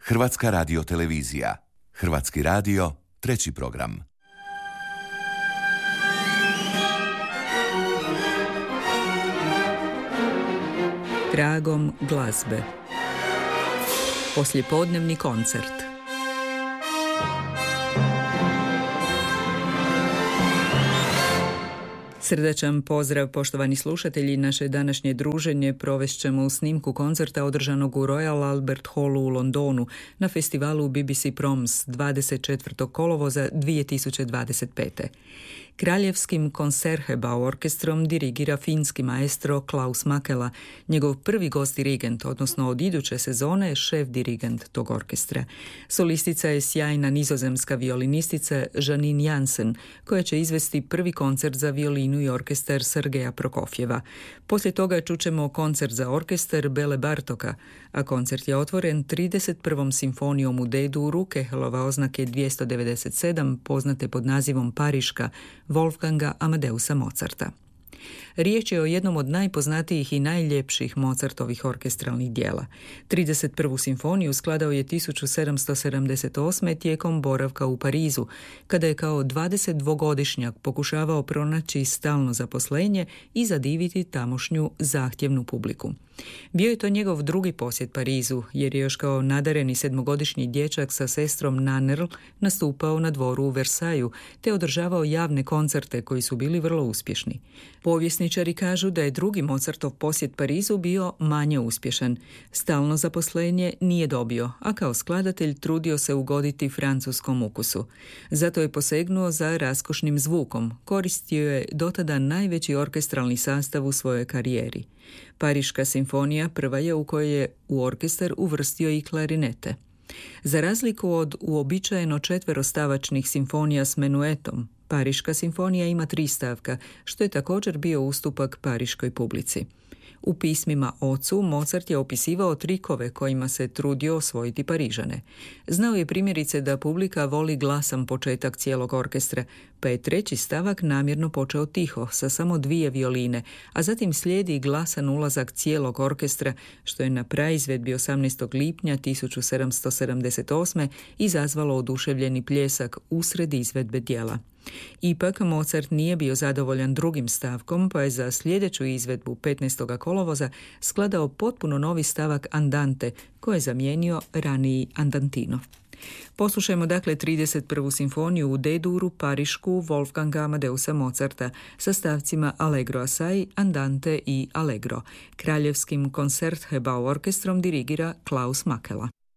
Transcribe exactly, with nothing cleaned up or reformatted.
Hrvatska radiotelevizija. Hrvatski radio, treći program. Tragom glazbe. Poslijepodnevni koncert. Srdačan pozdrav, poštovani slušatelji. Naše današnje druženje provest ćemo u snimku koncerta održanog u Royal Albert Hallu u Londonu na festivalu B B C Proms dvadeset četvrtog kolovoza dvije tisuće dvadeset pete. Kraljevskim Koncertgebouw orkestrom dirigira finski maestro Klaus Makela, njegov prvi gost dirigent, odnosno od iduće sezone šef dirigent tog orkestra. Solistica je sjajna nizozemska violinistica Janine Jansen, koja će izvesti prvi koncert za violinu i orkestar Sergeja Prokofjeva. Poslije toga čućemo koncert za orkestar Bele Bartoka, a koncert je otvoren trideset prvom simfonijom u D-duru Kehlova oznake dvjesto devedeset sedam, poznate pod nazivom Pariška, Wolfganga Amadeusa Mozarta. Riječ je o jednom od najpoznatijih i najljepših Mozartovih orkestralnih dijela. trideset prvu simfoniju skladao je tisuću sedamsto sedamdeset osme tijekom boravka u Parizu, kada je kao dvadesetdvogodišnjak pokušavao pronaći stalno zaposlenje i zadiviti tamošnju zahtjevnu publiku. Bio je to njegov drugi posjet Parizu, jer je još kao nadareni sedmogodišnji dječak sa sestrom Nannerl nastupao na dvoru u Versaju, te održavao javne koncerte koji su bili vrlo uspješni. Povjesničari kažu da je drugi Mozartov posjet Parizu bio manje uspješan. Stalno zaposlenje nije dobio, a kao skladatelj trudio se ugoditi francuskom ukusu. Zato je posegnuo za raskošnim zvukom, koristio je dotada najveći orkestralni sastav u svojoj karijeri. Pariška simfonija prva je u kojoj je u orkestar uvrstio i klarinete. Za razliku od uobičajeno četverostavačnih simfonija s menuetom, Pariška simfonija ima tri stavka, što je također bio ustupak pariškoj publici. U pismima ocu Mozart je opisivao trikove kojima se trudio osvojiti Parižane. Znao je primjerice da publika voli glasan početak cijelog orkestra, pa je treći stavak namjerno počeo tiho, sa samo dvije violine, a zatim slijedi glasan ulazak cijelog orkestra, što je na praizvedbi osamnaestog lipnja tisuću sedamsto sedamdeset osme izazvalo oduševljeni pljesak usred izvedbe djela. Ipak Mozart nije bio zadovoljan drugim stavkom, pa je za sljedeću izvedbu petnaestog kolovoza skladao potpuno novi stavak Andante, koji je zamijenio raniji Andantino. Poslušajmo dakle trideset prvu simfoniju u D-duru Parišku Wolfganga Amadeusa Mozarta sa stavcima Allegro assai, Andante i Allegro. Kraljevskim Koncertgebouw orkestrom dirigira Klaus Makela.